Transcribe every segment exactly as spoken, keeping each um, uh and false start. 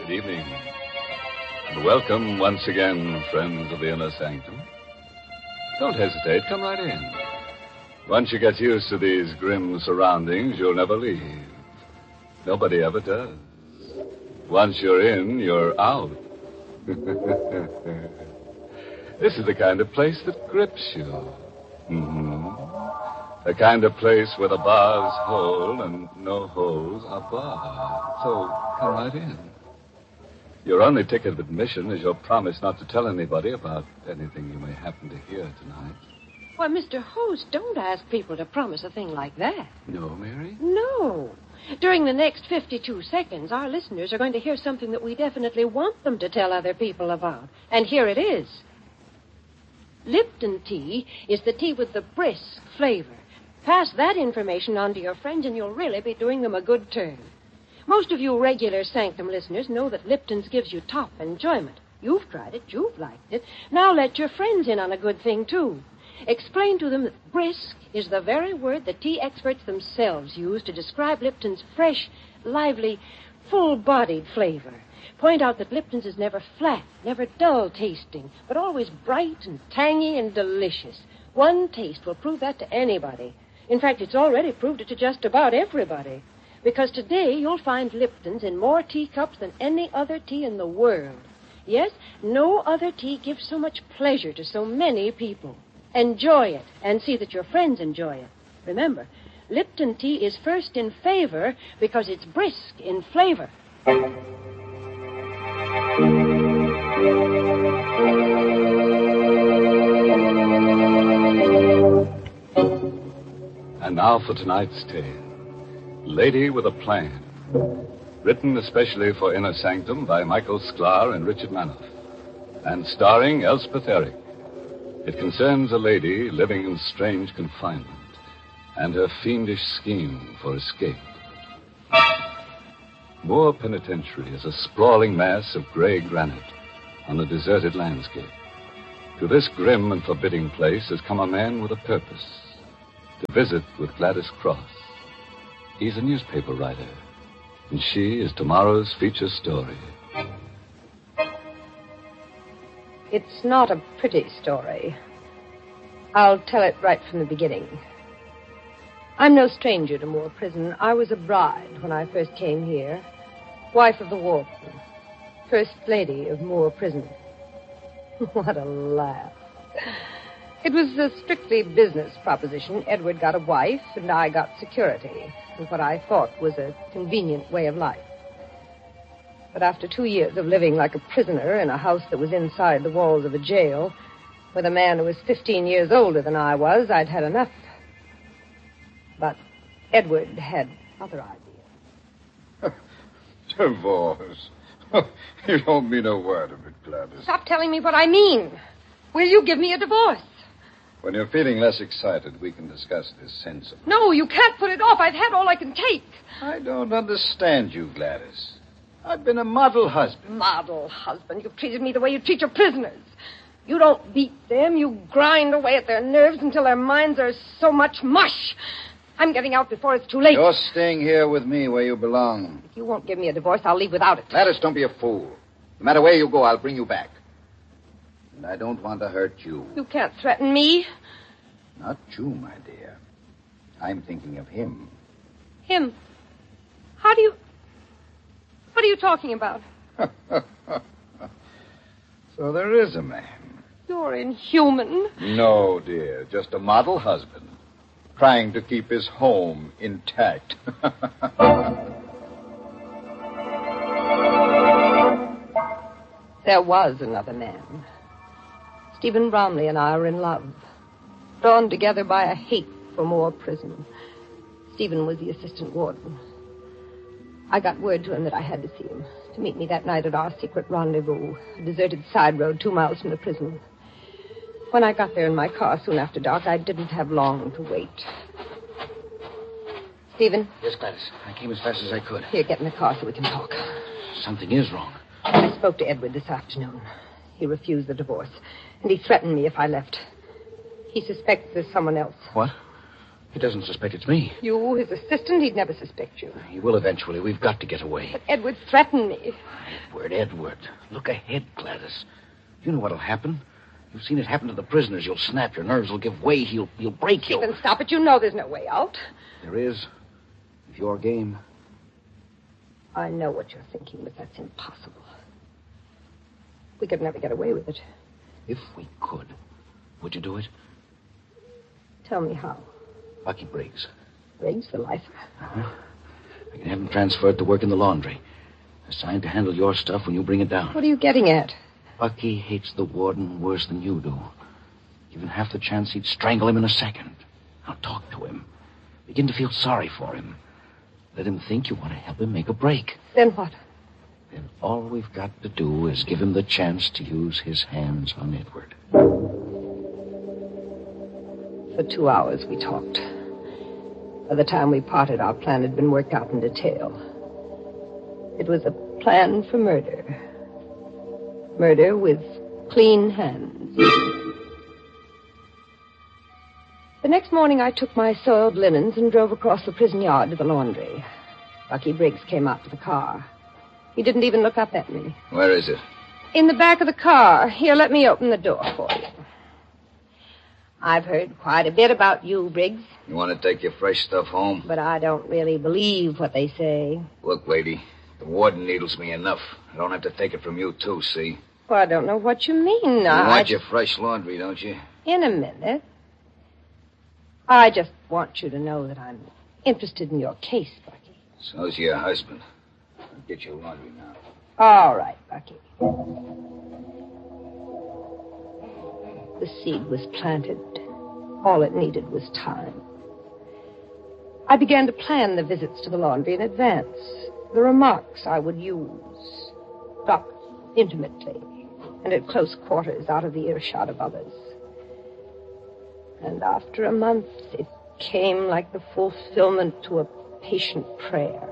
Good evening. And welcome once again, friends of the Inner Sanctum. Don't hesitate. Come right in. Once you get used to these grim surroundings, you'll never leave. Nobody ever does. Once you're in, you're out. This is the kind of place that grips you. Mm-hmm. The kind of place where the bars hold and no holes are barred. So come right in. Your only ticket of admission is your promise not to tell anybody about anything you may happen to hear tonight. Why, Mister Host, don't ask people to promise a thing like that. No, Mary? No. During the next fifty-two seconds, our listeners are going to hear something that we definitely want them to tell other people about. And here it is. Lipton tea is the tea with the brisk flavor. Pass that information on to your friends, and you'll really be doing them a good turn. Most of you regular Sanctum listeners know that Lipton's gives you top enjoyment. You've tried it. You've liked it. Now let your friends in on a good thing, too. Explain to them that brisk is the very word the tea experts themselves use to describe Lipton's fresh, lively, full-bodied flavor. Point out that Lipton's is never flat, never dull tasting, but always bright and tangy and delicious. One taste will prove that to anybody. In fact, it's already proved it to just about everybody. Because today you'll find Lipton's in more teacups than any other tea in the world. Yes, no other tea gives so much pleasure to so many people. Enjoy it, and see that your friends enjoy it. Remember, Lipton tea is first in favor because it's brisk in flavor. And now for tonight's tale. Lady with a Plan. Written especially for Inner Sanctum by Michael Sklar and Richard Manoff. And starring Elspeth Eric. It concerns a lady living in strange confinement and her fiendish scheme for escape. Moore Penitentiary is a sprawling mass of gray granite on a deserted landscape. To this grim and forbidding place has come a man with a purpose. To visit with Gladys Cross. He's a newspaper writer, and she is tomorrow's feature story. It's not a pretty story. I'll tell it right from the beginning. I'm no stranger to Moore Prison. I was a bride when I first came here. Wife of the warden. First lady of Moore Prison. What a laugh. It was a strictly business proposition. Edward got a wife, and I got security, and what I thought was a convenient way of life. But after two years of living like a prisoner in a house that was inside the walls of a jail, with a man who was fifteen years older than I was, I'd had enough. But Edward had other ideas. Divorce. You don't mean a word of it, Gladys. Stop telling me what I mean. Will you give me a divorce? When you're feeling less excited, we can discuss this sensibly. No, you can't put it off. I've had all I can take. I don't understand you, Gladys. I've been a model husband. Model husband? You've treated me the way you treat your prisoners. You don't beat them. You grind away at their nerves until their minds are so much mush. I'm getting out before it's too late. You're staying here with me where you belong. If you won't give me a divorce, I'll leave without it. Gladys, don't be a fool. No matter where you go, I'll bring you back. And I don't want to hurt you. You can't threaten me. Not you, my dear. I'm thinking of him. Him? How do you... What are you talking about? So there is a man. You're inhuman. No, dear. Just a model husband. Trying to keep his home intact. There was another man. Stephen Bromley and I were in love. Drawn together by a hate for Moore Prison. Stephen was the assistant warden. I got word to him that I had to see him. To meet me that night at our secret rendezvous. A deserted side road two miles from the prison. When I got there in my car soon after dark, I didn't have long to wait. Stephen? Yes, Gladys. I came as fast as I could. Here, get in the car so we can talk. Something is wrong. I spoke to Edward this afternoon. He refused the divorce. And he threatened me if I left. He suspects there's someone else. What? He doesn't suspect it's me. You, his assistant, he'd never suspect you. He will eventually. We've got to get away. But Edward threatened me. Edward, Edward. Look ahead, Gladys. You know what'll happen. You've seen it happen to the prisoners. You'll snap. Your nerves will give way. He'll, he'll break you. Then stop it. You know there's no way out. There is. If your game. I know what you're thinking, but that's impossible. We could never get away with it. If we could, would you do it? Tell me how. Bucky Briggs. Briggs, the lifer? Uh-huh. I can have him transferred to work in the laundry. Assigned to handle your stuff when you bring it down. What are you getting at? Bucky hates the warden worse than you do. Given half the chance, he'd strangle him in a second. Now talk to him. Begin to feel sorry for him. Let him think you want to help him make a break. Then what? Then all we've got to do is give him the chance to use his hands on Edward. For two hours we talked. By the time we parted, our plan had been worked out in detail. It was a plan for murder. Murder with clean hands. The next morning, I took my soiled linens and drove across the prison yard to the laundry. Bucky Briggs came out to the car. He didn't even look up at me. Where is it? In the back of the car. Here, let me open the door for you. I've heard quite a bit about you, Briggs. You want to take your fresh stuff home? But I don't really believe what they say. Look, lady, the warden needles me enough. I don't have to take it from you, too, see? Well, I don't know what you mean. You I... want your fresh laundry, don't you? In a minute. I just want you to know that I'm interested in your case, Bucky. So's your husband. I'll get your laundry now. All right, Bucky. The seed was planted. All it needed was time. I began to plan the visits to the laundry in advance. The remarks I would use. Dropped intimately and at close quarters out of the earshot of others. And after a month, it came like the fulfillment to a patient prayer.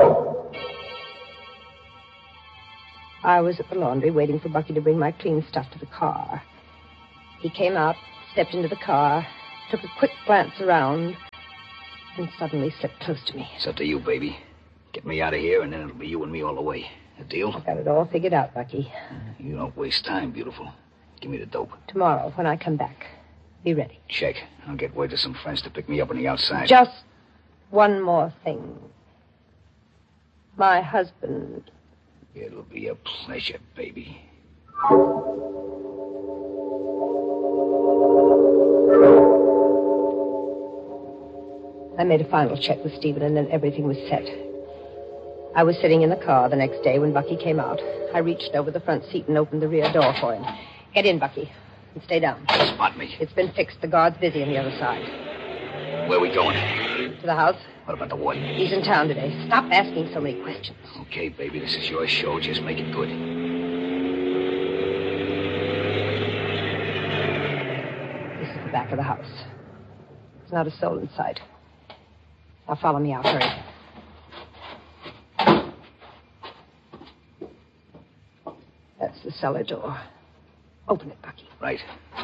I was at the laundry waiting for Bucky to bring my clean stuff to the car. He came out, stepped into the car, took a quick glance around, and suddenly slipped close to me. It's up to you, baby. Get me out of here, and then it'll be you and me all the way. A deal? I've got it all figured out, Bucky. You don't waste time, beautiful. Give me the dope. Tomorrow, when I come back, be ready. Check. I'll get word to some friends to pick me up on the outside. Just one more thing. My husband. It'll be a pleasure, baby. I made a final check with Stephen, and then everything was set. I was sitting in the car the next day when Bucky came out. I reached over the front seat and opened the rear door for him. Get in, Bucky, and stay down. Spot me. It's been fixed. The guard's busy on the other side. Where are we going? To the house. What about the warden? He's in town today. Stop asking so many questions. Okay, baby, this is your show. Just make it good. This is the back of the house. There's not a soul in sight. Now follow me out. Hurry. That's the cellar door. Open it, Bucky. Right.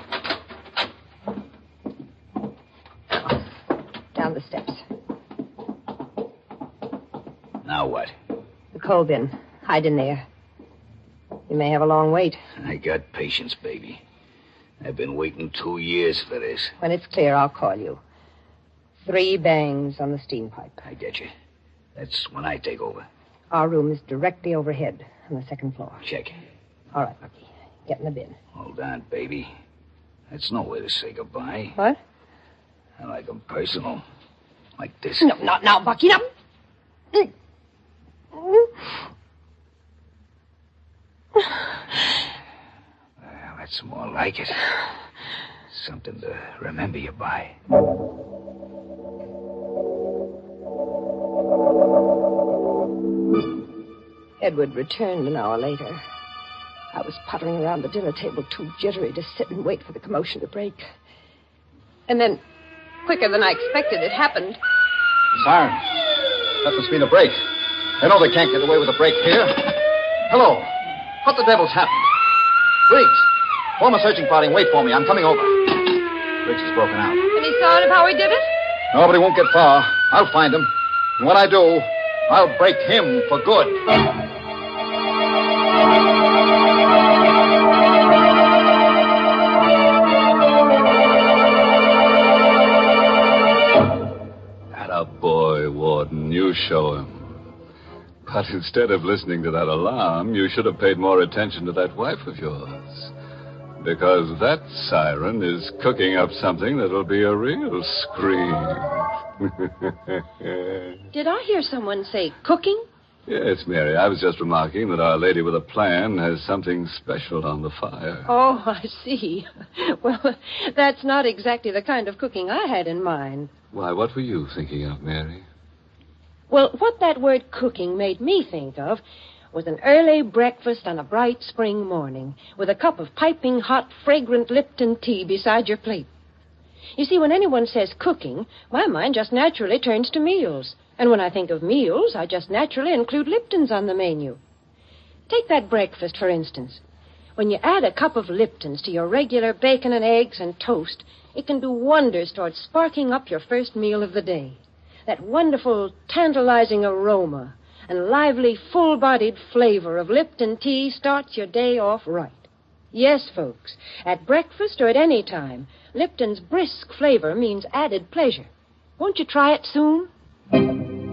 Now, down the steps. Now what? The coal bin. Hide in there. You may have a long wait. I got patience, baby. I've been waiting two years for this. When it's clear, I'll call you. Three bangs on the steam pipe. I get you. That's when I take over. Our room is directly overhead on the second floor. Check. All right, Bucky. Get in the bin. Hold on, baby. That's no way to say goodbye. What? I like them personal. Like this. No, not now, Bucky. No. Well, that's more like it. Something to remember you by. Edward returned an hour later. I was puttering around the dinner table, too jittery to sit and wait for the commotion to break. And then, quicker than I expected, it happened. Siren. That must mean a break. They know they can't get away with a break here. Hello. What the devil's happened? Briggs, form a searching party and wait for me. I'm coming over. Briggs has broken out. Any sign of how he did it? Nobody won't get far. I'll find him. And when I do, I'll break him for good. Boy, Warden, you show him. But instead of listening to that alarm, you should have paid more attention to that wife of yours. Because that siren is cooking up something that'll be a real scream. Did I hear someone say cooking? Yes, Mary. I was just remarking that Our Lady with a Plan has something special on the fire. Oh, I see. Well, that's not exactly the kind of cooking I had in mind. Why, what were you thinking of, Mary? Well, what that word cooking made me think of was an early breakfast on a bright spring morning with a cup of piping hot, fragrant Lipton tea beside your plate. You see, when anyone says cooking, my mind just naturally turns to meals. And when I think of meals, I just naturally include Liptons on the menu. Take that breakfast, for instance. When you add a cup of Liptons to your regular bacon and eggs and toast, it can do wonders towards sparking up your first meal of the day. That wonderful, tantalizing aroma and lively, full-bodied flavor of Lipton tea starts your day off right. Yes, folks, at breakfast or at any time, Lipton's brisk flavor means added pleasure. Won't you try it soon?